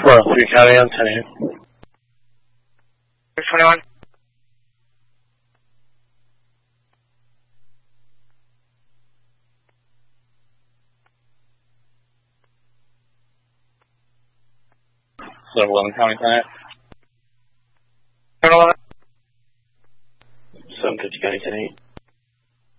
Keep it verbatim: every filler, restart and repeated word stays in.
four oh three County on ten eight. six twenty-one. seven eleven County ten eight. seven eleven. seven fifty County ten eight.